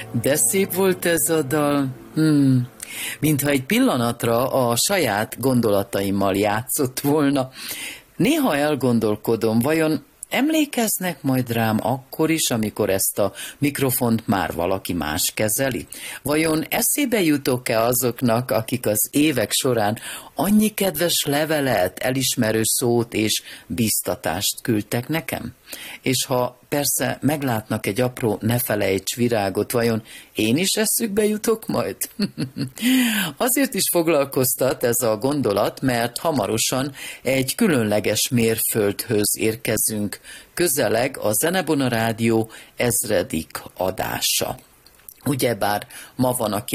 De szép volt ez a dal. Mintha egy pillanatra a saját gondolataimmal játszott volna. Néha elgondolkodom, vajon emlékeznek majd rám akkor is, amikor ezt a mikrofont már valaki más kezeli? Vajon eszébe jutok-e azoknak, akik az évek során annyi kedves levelet, elismerő szót és biztatást küldtek nekem? És ha persze meglátnak egy apró ne felejts virágot, vajon én is eszükbe jutok majd? Azért is foglalkoztat ez a gondolat, mert hamarosan egy különleges mérföldhöz érkezünk. Közeleg a Zenebona Rádió 1000. adása. Ugyebár ma van a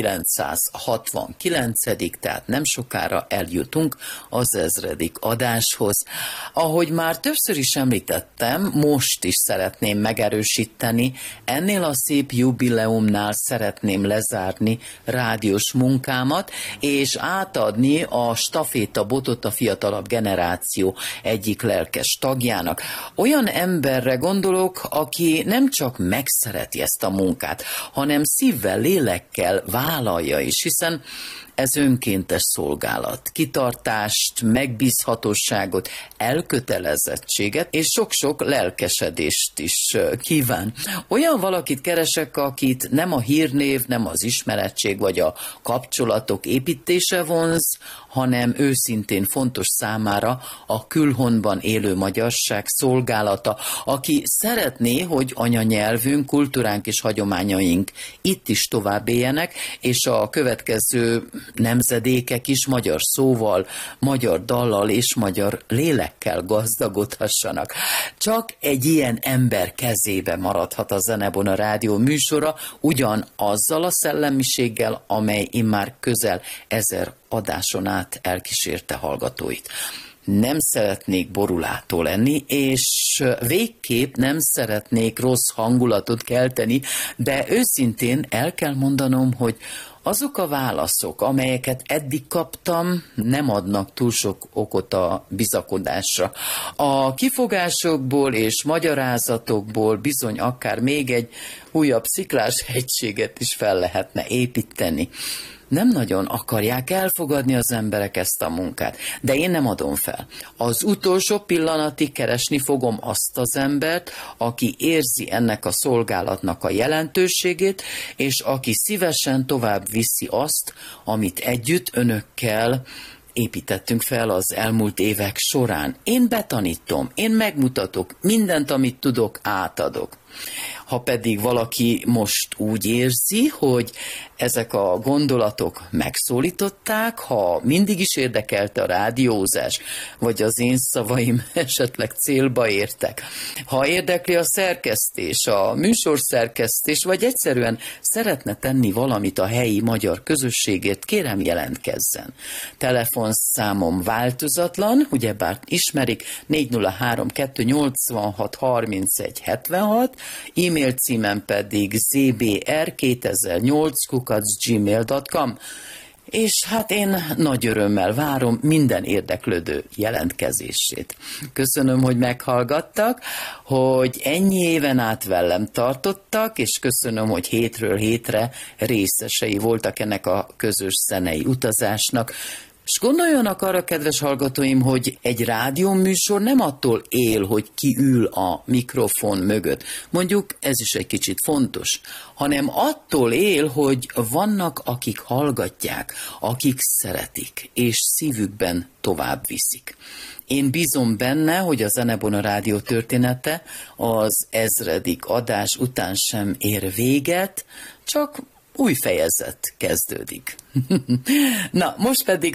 969., tehát nem sokára eljutunk az 1000. adáshoz. Ahogy már többször is említettem, most is szeretném megerősíteni, ennél a szép jubileumnál szeretném lezárni rádiós munkámat, és átadni a stafétabotot a fiatalabb generáció egyik lelkes tagjának. Olyan emberre gondolok, aki nem csak megszereti ezt a munkát, hanem szívvel, lélekkel vállalja is, hiszen ez önkéntes szolgálat, kitartást, megbízhatóságot, elkötelezettséget és sok-sok lelkesedést is kíván. Olyan valakit keresek, akit nem a hírnév, nem az ismerettség vagy a kapcsolatok építése vonz, hanem őszintén fontos számára a külhonban élő magyarság szolgálata, aki szeretné, hogy anyanyelvünk, kultúránk és hagyományaink itt is tovább éljenek, és a következő nemzedékek is magyar szóval, magyar dallal és magyar lélekkel gazdagodhassanak. Csak egy ilyen ember kezébe maradhat a Zenebona Rádió műsora, ugyan azzal a szellemiséggel, amely immár közel 1000 adáson át elkísérte hallgatóit. Nem szeretnék borulátó lenni, és végképp nem szeretnék rossz hangulatot kelteni, de őszintén el kell mondanom, hogy azok a válaszok, amelyeket eddig kaptam, nem adnak túl sok okot a bizakodásra. A kifogásokból és magyarázatokból bizony akár még egy újabb sziklás hegységet is fel lehetne építeni. Nem nagyon akarják elfogadni az emberek ezt a munkát, de én nem adom fel. Az utolsó pillanatig keresni fogom azt az embert, aki érzi ennek a szolgálatnak a jelentőségét, és aki szívesen tovább viszi azt, amit együtt önökkel építettünk fel az elmúlt évek során. Én betanítom, én megmutatok, mindent, amit tudok, átadok. Ha pedig valaki most úgy érzi, hogy ezek a gondolatok megszólították, ha mindig is érdekelte a rádiózás, vagy az én szavaim esetleg célba értek, ha érdekli a szerkesztés, a műsorszerkesztés, vagy egyszerűen szeretne tenni valamit a helyi magyar közösségért, kérem jelentkezzen. Telefonszámom változatlan, ugyebár ismerik, 403 286 31 76, e-mail címem pedig zbr2008@gmail.com, és hát én nagy örömmel várom minden érdeklődő jelentkezését. Köszönöm, hogy meghallgattak, hogy ennyi éven át velem tartottak, és köszönöm, hogy hétről hétre részesei voltak ennek a közös zenei utazásnak. És gondoljanak arra, kedves hallgatóim, hogy egy rádióműsor nem attól él, hogy ki ül a mikrofon mögött. Mondjuk ez is egy kicsit fontos, hanem attól él, hogy vannak, akik hallgatják, akik szeretik, és szívükben tovább viszik. Én bízom benne, hogy a Zenebona Rádió története az 1000. adás után sem ér véget, csak új fejezet kezdődik. Na, most pedig